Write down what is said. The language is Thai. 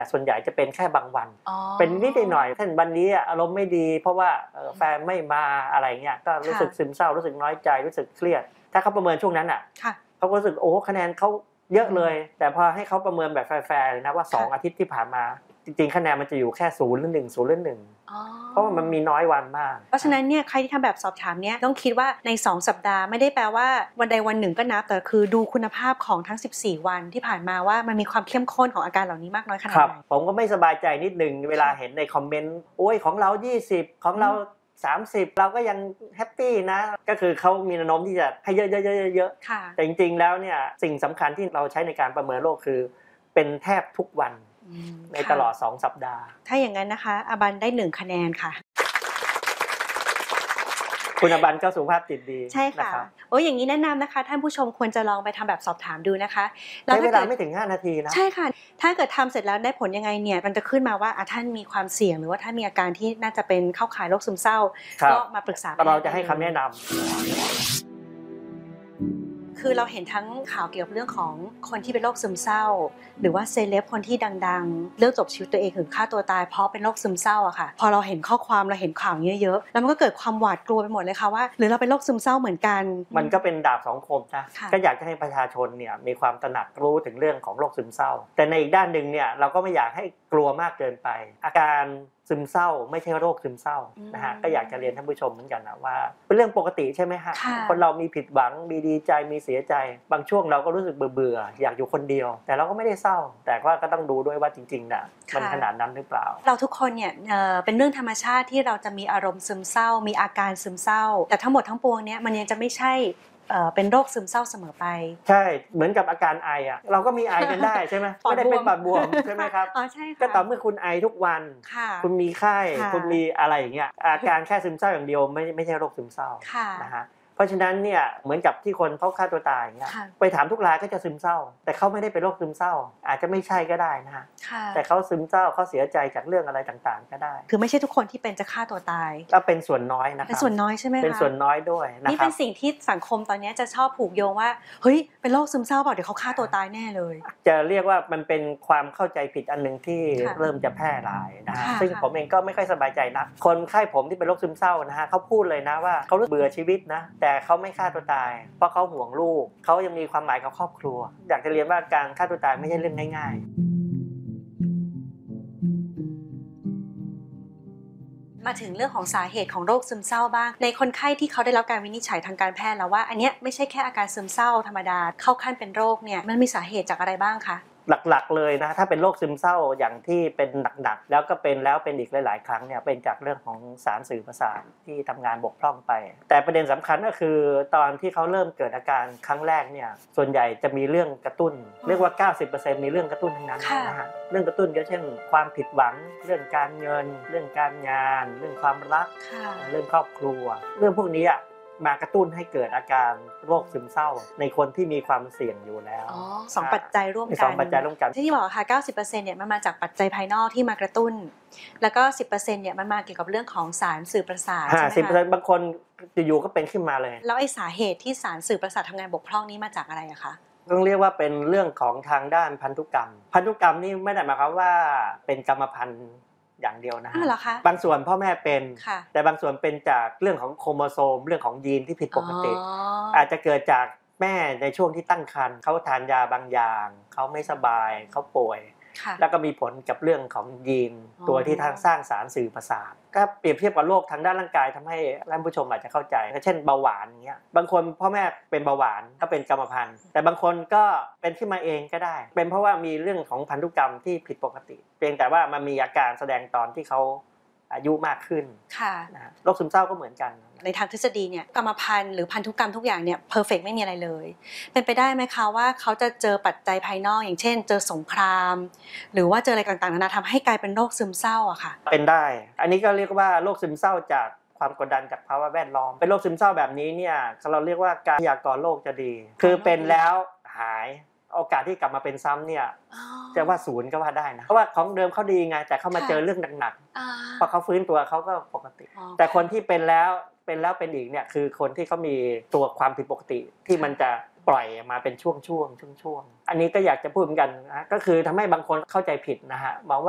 ส่วนใหญ่จะเป็นแค่บางวันเป็นนิดหน่อยเช่นวันนี้อารมณ์ไม่ดีเพราะว่าแฟนไม่มาอะไรเงี้ยก็รู้สึกซึมเศร้ารู้สึกน้อยใจรู้สึกเครียดถ้าเขาประเมินช่วงนั้นเขาก็รู้สึกโอ้คะแนนเขาเยอะเลยแต่พอให้เขาประเมินแบบแฟร์ๆเลยนะว่า2อาทิตย์ที่ผ่านมาจริงๆคะแนนมันจะอยู่แค่0หรือ1 0หรือ1เพราะว่ามันมีน้อยวันมากเพราะฉะนั้นเนี่ยใครที่ทำแบบสอบถามเนี่ยต้องคิดว่าใน2สัปดาห์ไม่ได้แปลว่าวันใดวันหนึ่งก็นับแต่คือดูคุณภาพของทั้ง14วันที่ผ่านมาว่ามันมีความเข้มข้นของอาการเหล่านี้มากน้อยขนาดไหนผมก็ไม่สบายใจนิดนึงเวลาเห็นในคอมเมนต์โอ้ยของเรา20ของเรา30เราก็ยังแฮปปี้นะก็คือเขามีแนวโน้มที่จะให้เยอะๆๆๆแต่จริงๆแล้วเนี่ยสิ่งสำคัญที่เราใช้ในการประเมินโรคคือเป็นแทบทุกวันในตลอด2สัปดาห์ถ้าอย่างนั้นนะคะอบันได้1คะแนนค่ะคุณอบันก็สุขภาพจิตดีใช่ค่ะโอ้ยอย่างนี้แนะนำนะคะท่านผู้ชมควรจะลองไปทำแบบสอบถามดูนะคะแล้วเวลาไม่ถึง5นาทีนะใช่ค่ะถ้าเกิดทำเสร็จแล้วได้ผลยังไงเนี่ยมันจะขึ้นมาว่าท่านมีความเสี่ยงหรือว่าท่านมีอาการที่น่าจะเป็นเข้าข่ายโรคซึมเศร้าก็มาปรึกษาเราจะให้คำแนะนำคือเราเห็นทั้งข่าวเกี่ยวกับเรื่องของคนที่เป็นโรคซึมเศร้าหรือว่าเซเลบคนที่ดังๆเลือกจบชีวิตตัวเองถึงฆ่าตัวตายเพราะเป็นโรคซึมเศร้าอะค่ะพอเราเห็นข้อความเราเห็นข่าวเยอะๆแล้วมันก็เกิดความหวาดกลัวไปหมดเลยค่ะว่าหรือเราเป็นโรคซึมเศร้าเหมือนกันมันก็เป็นดาบ2คมนะก็อยากจะให้ประชาชนเนี่ยมีความตระหนักรู้ถึงเรื่องของโรคซึมเศร้าแต่ในอีกด้านนึงเนี่ยเราก็ไม่อยากให้กลัวมากเกินไปอาการซึมเศร้าไม่ใช่โรคซึมเศร้านะฮะก็อยากจะเรียนท่านผู้ชมเหมือนกันนะว่าเป็นเรื่องปกติใช่ไหมฮะคนเรามีผิดหวังมีดีใจมีเสียใจบางช่วงเราก็รู้สึกเบื่ออยากอยู่คนเดียวแต่เราก็ไม่ได้เศร้าแต่ว่าก็ต้องดูด้วยว่าจริงๆน่ะมันขนาดนั้นหรือเปล่าเราทุกคนเนี่ยเป็นเรื่องธรรมชาติที่เราจะมีอารมณ์ซึมเศร้ามีอาการซึมเศร้าแต่ทั้งหมดทั้งปวงเนี่ยมันยังจะไม่ใช่เป็นโรคซึมเศร้าเสมอไปใช่เหมือนกับอาการไออ่ะเราก็มีไอกันได้ใช่ไหมไม่ได้เป็นปอดบวมใช่ไหมครับอ๋อใช่ค่ะก็ต่อเมื่อคุณไอทุกวันคุณมีไข้คุณมีอะไรอย่างเงี้ยอาการแค่ซึมเศร้าอย่างเดียวไม่ใช่โรคซึมเศร้านะฮะเพราะฉะนั้นเนี่ยเหมือนกับที่คนเขาฆ่าตัวตายอย่างเงี้ยไปถามทุกรายก็จะซึมเศร้าแต่เขาไม่ได้เป็นโรคซึมเศร้าอาจจะไม่ใช่ก็ได้นะฮะแต่เขาซึมเศร้าเขาเสียใจจากเรื่องอะไรต่างๆก็ได้คือไม่ใช่ทุกคนที่เป็นจะฆ่าตัวตายก็เป็นส่วนน้อยนะครับเป็นส่วนน้อยใช่ไหมคะเป็นส่วนน้อยด้วยนะครับนี่เป็นสิ่งที่สังคมตอนนี้จะชอบผูกโยงว่าเฮ้ยเป็นโรคซึมเศร้าเปล่าเดี๋ยวเขาฆ่าตัวตายแน่เลยจะเรียกว่ามันเป็นความเข้าใจผิดอันนึงที่เริ่มจะแพร่หลายนะฮะซึ่งผมเองก็ไม่ค่อยสบายใจนักคนไข้ผมที่เป็นโรคซึมเศร้านะฮะเขาพูดเลยนะว่าเขารู้สึกเบื่อชีวิตนะแต่เขาไม่ฆ่าตัวตายเพราะเขาห่วงลูกเขายังมีความหมายกับครอบครัวอยากจะเรียนว่าการฆ่าตัวตายไม่ใช่เรื่องง่ายๆมาถึงเรื่องของสาเหตุของโรคซึมเศร้าบ้างในคนไข้ที่เขาได้รับการวินิจฉัยทางการแพทย์แล้วว่าอันเนี้ยไม่ใช่แค่อาการซึมเศร้าธรรมดาเข้าขั้นเป็นโรคเนี่ยมันมีสาเหตุจากอะไรบ้างคะหลักๆเลยนะถ้าเป็นโรคซึมเศร้าอย่างที่เป็นหนักๆแล้วก็เป็นแล้วเป็นอีกหลายๆครั้งเนี่ยเป็นจากเรื่องของสารสื่อประสาทที่ทำงานบกพร่องไปแต่ประเด็นสำคัญก็คือตอนที่เขาเริ่มเกิดอาการครั้งแรกเนี่ยส่วนใหญ่จะมีเรื่องกระตุ้นเรียกว่า 90% มีเรื่องกระตุ้นทั้งนั้นนะฮะเรื่องกระตุ้นก็เช่นความผิดหวังเรื่องการเงินเรื่องการงานเรื่องความรักเรื่องครอบครัวเรื่องพวกนี้มากระตุ้นให้เกิดอาการโรคซึมเศร้าในคนที่มีความเสี่ยงอยู่แล้ว 2 ปัจจัยร่วมกัน 2 ปัจจัยร่วมกันที่บอกค่ะ 90% เนี่ยมันมาจากปัจจัยภายนอกที่มากระตุ้นแล้วก็ 10% เนี่ยมันมาเกี่ยวกับเรื่องของสารสื่อประสาทใช่ไหมคะ 10%บางคนอยู่ๆก็เป็นขึ้นมาเลยแล้วไอ้สาเหตุที่สารสื่อประสาททำงานบกพร่องนี้มาจากอะไรอะคะต้องเรียกว่าเป็นเรื่องของทางด้านพันธุกรรมนี่ไม่ได้หมายความว่าเป็นกรรมพันธุ์อย่างเดียวนะฮะบางส่วนพ่อแม่เป็นแต่บางส่วนเป็นจากเรื่องของโครโมโซมเรื่องของยีนที่ผิดปกติอาจจะเกิดจากแม่ในช่วงที่ตั้งครรภ์เขาทานยาบางอย่างเขาไม่สบายเขาป่วยแล้วก็มีผลกับเรื่องของยีนตัวที่ทางสร้างสารสื่อประสาทก็เปรียบเทียบกับโรคทางด้านร่างกายทำให้ท่านผู้ชมอาจจะเข้าใจเช่นเบาหวานอย่างเงี้ยบางคนพ่อแม่เป็นเบาหวานก็เป็นกรรมพันธุ์แต่บางคนก็เป็นขึ้นมาเองก็ได้เป็นเพราะว่ามีเรื่องของพันธุกรรมที่ผิดปกติเพียงแต่ว่ามันมีอาการแสดงตอนที่เขาอายุมากขึ้นโรคซึมเศร้าก็เหมือนกันในทางทฤษฎีเนี่ยกรรมพันธุ์หรือพันธุกรรมทุกอย่างเนี่ยเพอร์เฟกต์ไม่มีอะไรเลยเป็นไปได้ไหมคะว่าเขาจะเจอปัจจัยภายนอกอย่างเช่นเจอสงครามหรือว่าเจออะไรต่างๆนานาทำให้กลายเป็นโรคซึมเศร้าอะค่ะเป็นได้อันนี้ก็เรียกว่าโรคซึมเศร้าจากความกดดันจากภาวะแวดล้อมเป็นโรคซึมเศร้าแบบนี้เนี่ยเราเรียกว่าการพยากรณ์โรคจะดีคือเป็นแล้วหายโอกาสที่กลับมาเป็นซ้ำเนี่ยจะว่าศูนย์ก็ว่าได้นะเพราะว่าของเดิมเขาดีไงแต่เขามาเจอเรื่องหนักๆพอเขาฟื้นตัวเขาก็ปกติแต่คนที่เป็นแล้วเป็นอีกเนี่ยคือคนที่เขามีตัวความผิดปกติที่มันจะปล่อยมาเป็นช่วงๆอันนี้ก็อยากจะพูดเหมือนกันนะก็คือทำให้บางคนเข้าใจผิดนะฮะมองว่า